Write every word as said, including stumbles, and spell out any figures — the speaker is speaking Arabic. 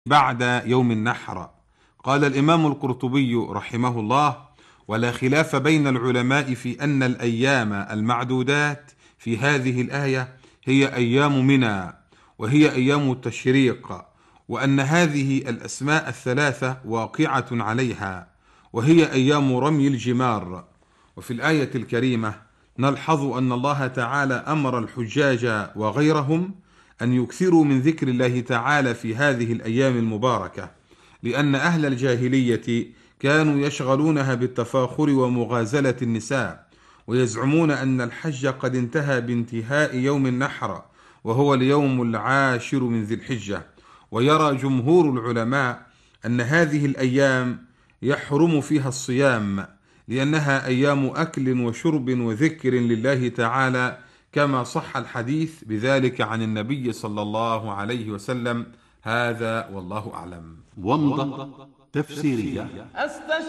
بعد يوم النحر. قال الإمام القرطبي رحمه الله: ولا خلاف بين العلماء في أن الأيام المعدودات في هذه الآية هي أيام منى، وهي أيام التشريق، وأن هذه الأسماء الثلاثة واقعة عليها، وهي أيام رمي الجمار. وفي الآية الكريمة نلحظ أن الله تعالى أمر الحجاج وغيرهم أن يكثروا من ذكر الله تعالى في هذه الأيام المباركة، لأن أهل الجاهلية كانوا يشغلونها بالتفاخر ومغازلة النساء، ويزعمون أن الحج قد انتهى بانتهاء يوم النحر، وهو اليوم العاشر من ذي الحجة. ويرى جمهور العلماء أن هذه الأيام يحرم فيها الصيام، لأنها أيام أكل وشرب وذكر لله تعالى، كما صح الحديث بذلك عن النبي صلى الله عليه وسلم. هذا والله أعلم. ومضة تفسيرية.